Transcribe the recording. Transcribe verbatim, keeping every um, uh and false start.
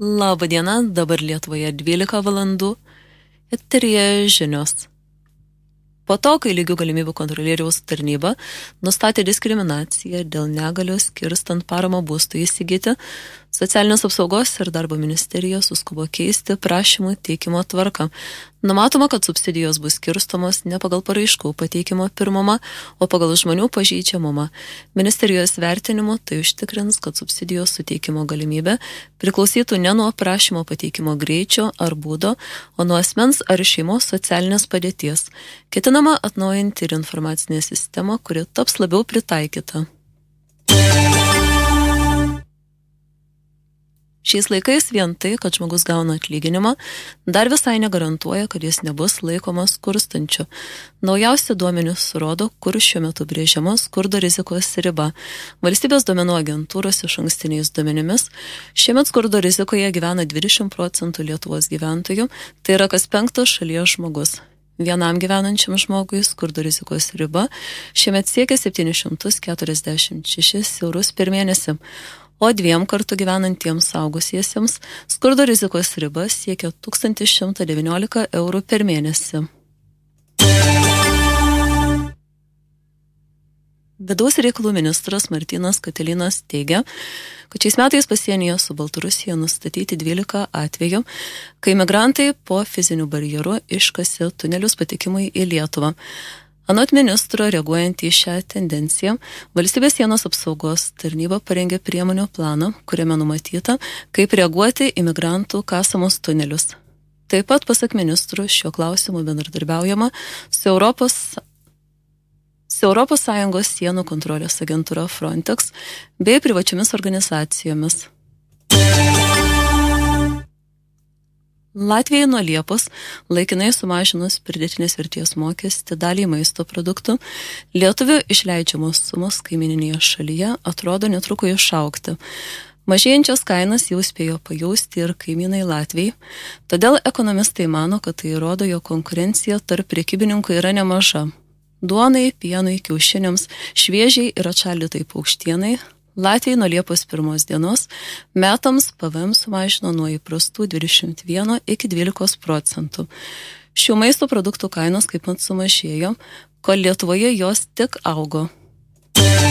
Labą dieną, dabar Lietuvoje dvylika valandų, eteryje žinios. Po to, kai lygių galimybių kontrolieriaus tarnyba nustatė diskriminaciją dėl negalios skirstant paramą būstui įsigyti, Socialinės apsaugos ir darbo ministerija suskubo keisti prašymų teikimo tvarką. Numatoma, kad subsidijos bus skirstomos ne pagal paraiškų pateikimo pirmumą, o pagal žmonių pažeidžiamumą. Ministerijos vertinimu tai užtikrins, kad subsidijos suteikimo galimybė priklausytų ne nuo prašymo pateikimo greičio ar būdo, o nuo asmens ar šeimos socialinės padėties. Ketinama atnaujinti ir informacinę sistemą, kuri taps labiau pritaikyta. Šiais laikais vien tai, kad žmogus gauna atlyginimą, dar visai negarantuoja, kad jis nebus laikomas skurstančiu. Naujausi duomenys rodo, kur šiuo metu brėžiama skurdo rizikos riba. Valstybės duomenų agentūros išankstiniais duomenimis šiemet skurdo rizikoje gyvena dvidešimt procentų Lietuvos gyventojų, tai yra kas penktas šalies žmogus. Vienam gyvenančiam žmogui skurdo rizikos riba šiemet siekia septynis šimtus keturiasdešimt šešis eurus per mėnesį. O dviem kartu gyvenantiems suaugusiesiems skurdo rizikos riba siekia tūkstantis šimtas devyniolika eurų per mėnesį. Vidaus reikalų ministras Martynas Katilinas teigia, kad šiais metais pasienyje su Baltarusija nustatyti dvylika atvejų, kai migrantai po fizinių barjerų iškasė tunelius patekimui į Lietuvą. Anot ministro, reaguojant į šią tendenciją, Valstybės sienos apsaugos tarnyba parengė priemonių planą, kuriame numatyta, kaip reaguoti į migrantų kasamus tunelius. Taip pat, pasak ministrų, šiuo klausimu bendradarbiaujama su Europos, su Europos Sąjungos sienų kontrolės agentūra Frontex bei privačiomis organizacijomis. Latvijai nuo Liepos, laikinai sumažinus pridėtinės vertės mokestį dalį maisto produktų, lietuvių išleidžiamos sumos kaimininėje šalyje atrodo netruko išaugti. Mažėjančias kainas jau spėjo pajausti ir kaimynai Latvijai, todėl ekonomistai mano, kad tai rodo, jo konkurencija tarp prekybininkų yra nemaža. Duonai, pienui, kiaušiniams, šviežiai ir atšaldytai paukštienai Latvijai nuo Liepos pirmos dienos metams P V M sumažino nuo įprastų dvidešimt vieno iki dvylikos procentų. Šių maisto produktų kainos kaip mat sumažėjo, kol Lietuvoje jos tik augo.